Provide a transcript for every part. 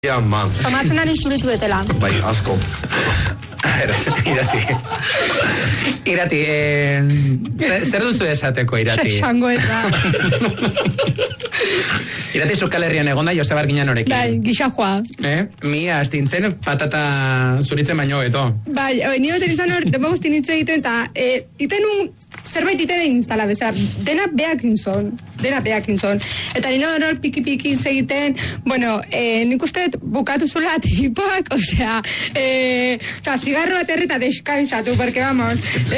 Ama. Tomatzen ari zuritu betela. Bai, asko. Irati, zer duzu esateko, Irati? Txango ez da. Irati Euskal Herrian egonda Joseba Arginan horekin. Bai, gixajoa. Mi astintzen patata zuritzen baino beto. Bai, ni beten izan hor, dema guztin hitz egiten, eta iten zerbait iten egin zala, bezala, dena beak inzon. Eta nino hor piki-piki egiten, bueno, nik uste bukatu zula tipoak, osea, zigarro bat erreta deskansatu, porque vamos.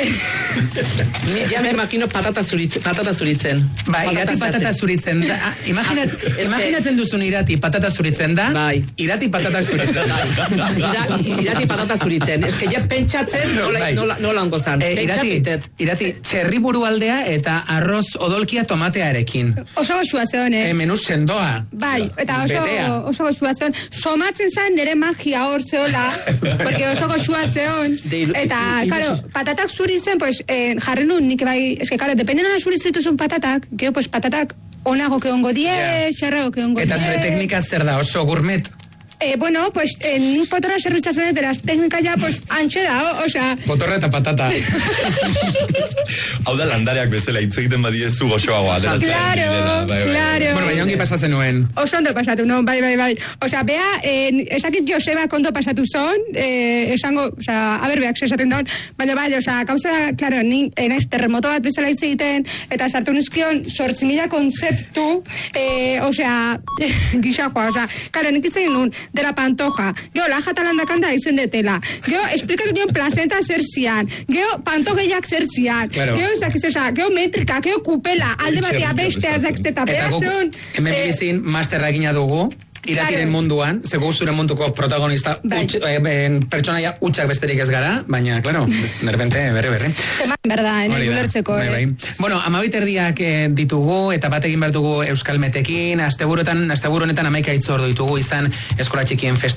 Ya me imagino patata zuritzen. Ba, Irati patata zuritzen da. Imaginatzen duzun Irati patata zuritzen da. Bai. Irati patata zuritzen da. Irati patata zuritzen. Ez que ja pentsatzen nola ongo zan. Irati, txerriburu aldea eta arroz odolkia tomatearekin. Oso goxua zeon, Menuz sendoa. Bai, eta oso goxua zeon. Somatzen zan nire magia hor zeola, porque oso goxua zeon. Eta, claro, patatak zuritzen, pues, jarri nun, nik bai, eske, claro, depende nola zuritzen dituzun patatak, gero, pues, patatak onago keongo die, xarrago keongo die. Eta zure teknika zer da, oso gourmet? Bueno, pues, nik potorra zerbitzatzen dut, beraz, teknika ja, pues, antxe da, osea... Potorra eta patata. Hau da landareak bezala hitz egiten badiezu goxoagoa. Claro. Bueno, baina ongi pasatzen nuen. Oso ondo pasatu, no, bai. Osea, bea, esakit Joseba kondo pasatu zon, esango, osea, beak esaten daun, baina bai, osea, kauza da, claro, naiz terremoto bat bezala hitz egiten, eta sartu nizkion 8.000 konzeptu, osea, gixakoa, osea, claro, nik hitz egin nun, de la pantoja, gero laja talandakanda izen detela, gero esplikatu nion placenta zer zian, gero pantogeiak zer zian, claro. Gero metrika, gero kupela, alde batea bestea zakzeta, eta guk, hemen bizin masterra egina dugu, Iratiren munduan, zego zure munduko protagonista, pertsonaia utxak besterik ez gara, baina, claro, nervente, berri. Eman berda, ulertzeko. Bai. Bueno, 12 ditugu, eta bat egin behar dugu Euskalmetekin, asteburu honetan 11 itzordu ditugu izan eskola txikien festa.